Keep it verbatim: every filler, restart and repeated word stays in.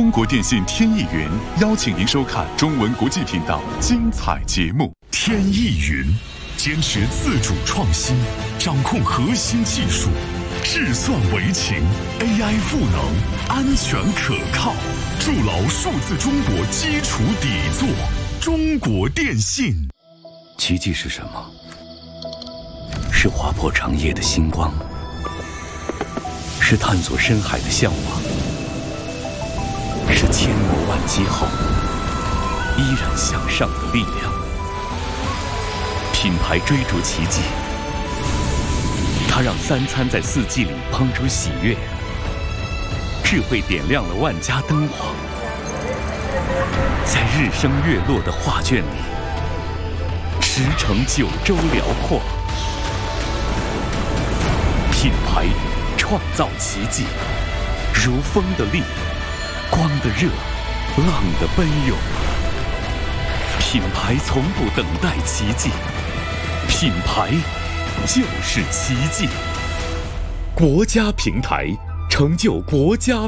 中国电信天翼云邀请您收看中文国际频道精彩节目。 天翼云坚持自主创新，掌控核心技术，智算为情 ，A I 赋能，安全可靠，筑牢数字中国基础底座。中国电信。 奇迹是什么？是划破长夜的星光，是探索深海的向往，是千磨万击后依然向上的力量。品牌追逐奇迹，它让三餐在四季里烹出喜悦，智慧点亮了万家灯火，在日升月落的画卷里，驰骋九州辽阔。品牌创造奇迹，如风的力，光的热，浪的奔涌。品牌从不等待奇迹，品牌就是奇迹。国家平台，成就国家